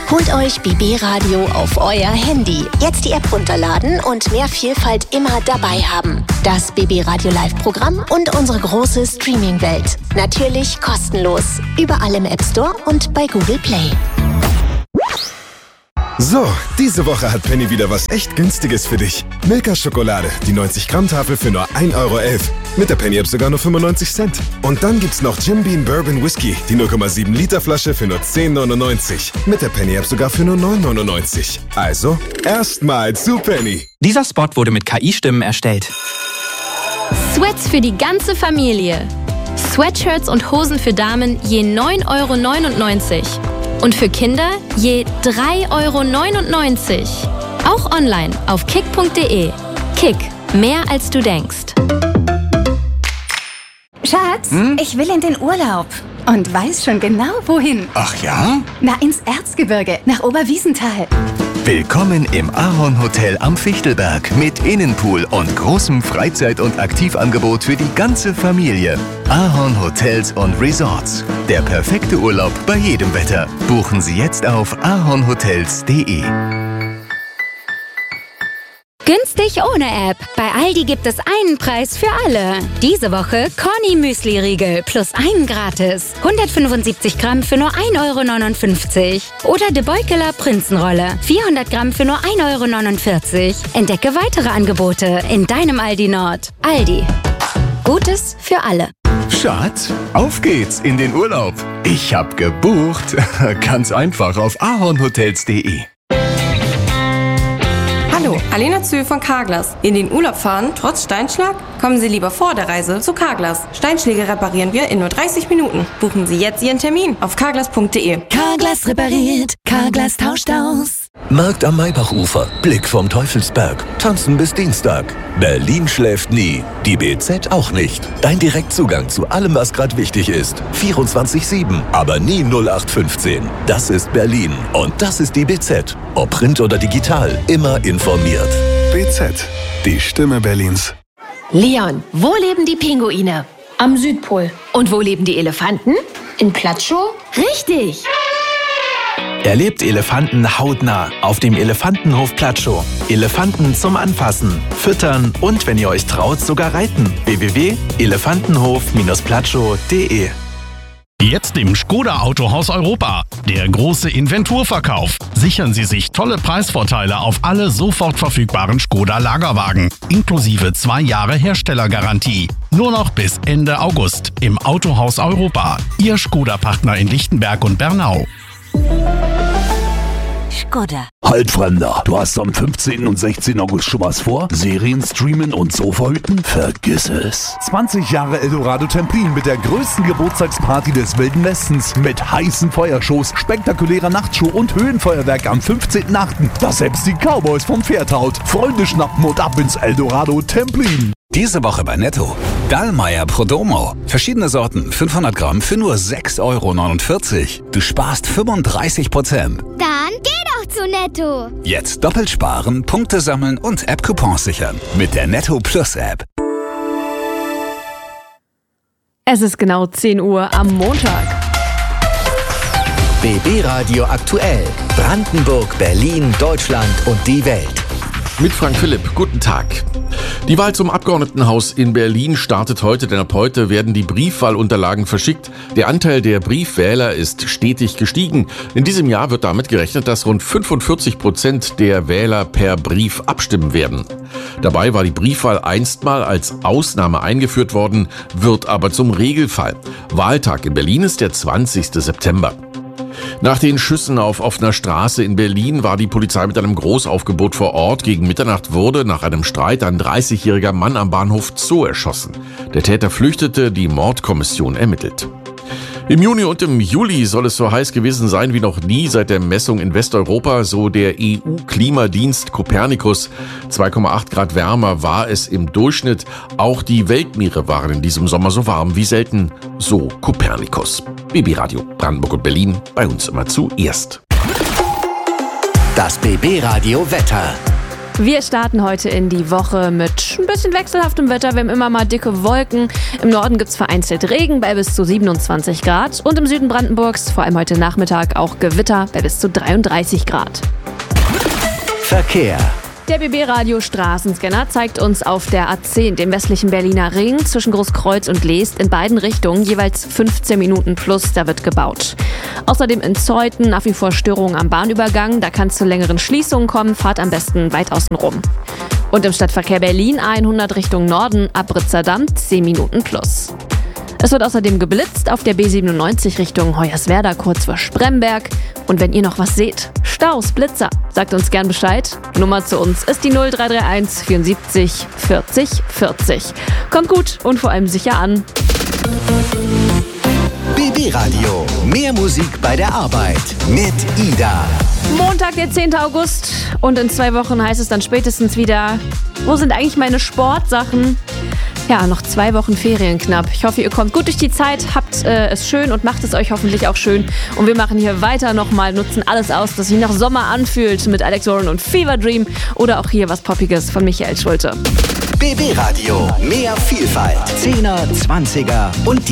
Holt euch BB Radio auf euer Handy. Jetzt die App runterladen und mehr Vielfalt immer dabei haben. Das BB Radio Live-Programm und unsere große Streaming-Welt. Natürlich kostenlos. Überall im App Store und bei Google Play. So, diese Woche hat Penny wieder was echt Günstiges für dich. Milka-Schokolade, die 90-Gramm-Tafel für nur 1,11 €. Mit der Penny-App sogar nur 95 Cent. Und dann gibt's noch Jim Beam Bourbon Whisky, die 0,7-Liter-Flasche für nur 10,99. Mit der Penny-App sogar für nur 9,99. Also, erstmal zu Penny. Dieser Spot wurde mit KI-Stimmen erstellt. Sweats für die ganze Familie. Sweatshirts und Hosen für Damen je 9,99 € und für Kinder je 3,99 €. Auch online auf kick.de. Kick, mehr als du denkst. Schatz, ich will in den Urlaub und weiß schon genau, wohin. Ach ja? Na, ins Erzgebirge, nach Oberwiesenthal. Willkommen im Ahorn Hotel am Fichtelberg mit Innenpool und großem Freizeit- und Aktivangebot für die ganze Familie. Ahorn Hotels und Resorts. Der perfekte Urlaub bei jedem Wetter. Buchen Sie jetzt auf ahornhotels.de. Günstig ohne App. Bei Aldi gibt es einen Preis für alle. Diese Woche Corny Müsli-Riegel plus einen gratis. 175 Gramm für nur 1,59 €. Oder De Beukeler Prinzenrolle. 400 Gramm für nur 1,49 €. Entdecke weitere Angebote in deinem Aldi Nord. Aldi. Gutes für alle. Schatz, auf geht's in den Urlaub. Ich hab gebucht. Ganz einfach auf ahornhotels.de. Hallo, Alena Zöhl von Carglass. In den Urlaub fahren, trotz Steinschlag? Kommen Sie lieber vor der Reise zu Carglass. Steinschläge reparieren wir in nur 30 Minuten. Buchen Sie jetzt Ihren Termin auf carglass.de. Carglass repariert, Carglass tauscht aus. Markt am Maybachufer, Blick vom Teufelsberg, tanzen bis Dienstag. Berlin schläft nie, die BZ auch nicht. Dein Direktzugang zu allem, was gerade wichtig ist. 24/7, aber nie 0815. Das ist Berlin und das ist die BZ. Ob Print oder digital, immer informiert. BZ, die Stimme Berlins. Leon, wo leben die Pinguine? Am Südpol. Und wo leben die Elefanten? In Platschow? Richtig! Erlebt Elefanten hautnah auf dem Elefantenhof Platschow. Elefanten zum Anfassen, Füttern und, wenn ihr euch traut, sogar reiten. www.elefantenhof-platschow.de. Jetzt im Škoda Autohaus Europa. Der große Inventurverkauf. Sichern Sie sich tolle Preisvorteile auf alle sofort verfügbaren Škoda Lagerwagen. Inklusive 2 Jahre Herstellergarantie. Nur noch bis Ende August im Autohaus Europa. Ihr Škoda-Partner in Lichtenberg und Bernau. Škoda. Halt, Fremder, du hast am 15. und 16. August schon was vor? Serien streamen und Sofa hüten? Vergiss es. 20 Jahre Eldorado Templin mit der größten Geburtstagsparty des Wilden Westens. Mit heißen Feuershows, spektakulärer Nachtshow und Höhenfeuerwerk am 15.8. Das selbst die Cowboys vom Pferd haut. Freunde schnappen und ab ins Eldorado Templin. Diese Woche bei Netto. Dallmayr Prodomo. Verschiedene Sorten, 500 Gramm für nur 6,49 €. Du sparst 35%. Dann geh doch zu Netto. Jetzt doppelt sparen, Punkte sammeln und App-Coupons sichern. Mit der Netto Plus App. Es ist genau 10 Uhr am Montag. BB Radio aktuell. Brandenburg, Berlin, Deutschland und die Welt. Mit Frank Philipp, guten Tag. Die Wahl zum Abgeordnetenhaus in Berlin startet heute, denn ab heute werden die Briefwahlunterlagen verschickt. Der Anteil der Briefwähler ist stetig gestiegen. In diesem Jahr wird damit gerechnet, dass rund 45% der Wähler per Brief abstimmen werden. Dabei war die Briefwahl einstmal als Ausnahme eingeführt worden, wird aber zum Regelfall. Wahltag in Berlin ist der 20. September. Nach den Schüssen auf offener Straße in Berlin war die Polizei mit einem Großaufgebot vor Ort. Gegen Mitternacht wurde nach einem Streit ein 30-jähriger Mann am Bahnhof Zoo erschossen. Der Täter flüchtete, die Mordkommission ermittelt. Im Juni und im Juli soll es so heiß gewesen sein wie noch nie seit der Messung in Westeuropa, so der EU-Klimadienst Copernicus. 2,8 Grad wärmer war es im Durchschnitt. Auch die Weltmeere waren in diesem Sommer so warm wie selten, so Copernicus. BB Radio Brandenburg und Berlin, bei uns immer zuerst. Das BB Radio Wetter. Wir starten heute in die Woche mit ein bisschen wechselhaftem Wetter. Wir haben immer mal dicke Wolken. Im Norden gibt es vereinzelt Regen bei bis zu 27 Grad. Und im Süden Brandenburgs, vor allem heute Nachmittag, auch Gewitter bei bis zu 33 Grad. Verkehr. Der BB-Radio Straßenscanner zeigt uns auf der A10, dem westlichen Berliner Ring, zwischen Großkreuz und Leest, in beiden Richtungen jeweils 15 Minuten plus, da wird gebaut. Außerdem in Zeuthen nach wie vor Störungen am Bahnübergang, da kann es zu längeren Schließungen kommen, fahrt am besten weit außen rum. Und im Stadtverkehr Berlin A100 Richtung Norden ab Ritzerdamm 10 Minuten plus. Es wird außerdem geblitzt auf der B97 Richtung Hoyerswerda kurz vor Spremberg. Und wenn ihr noch was seht, Staus, Blitzer, sagt uns gern Bescheid. Nummer zu uns ist die 0331 74 40 40. Kommt gut und vor allem sicher an. BB Radio. Mehr Musik bei der Arbeit mit Ida. Montag, der 10. August. Und in 2 Wochen heißt es dann spätestens wieder, wo sind eigentlich meine Sportsachen? Ja, noch 2 Wochen Ferien knapp. Ich hoffe, ihr kommt gut durch die Zeit, habt es schön und macht es euch hoffentlich auch schön. Und wir machen hier weiter nochmal, nutzen alles aus, was sich nach Sommer anfühlt mit Alex Warren und Fever Dream oder auch hier was Poppiges von Michael Schulte. BB Radio. Mehr Vielfalt. 10er, 20er und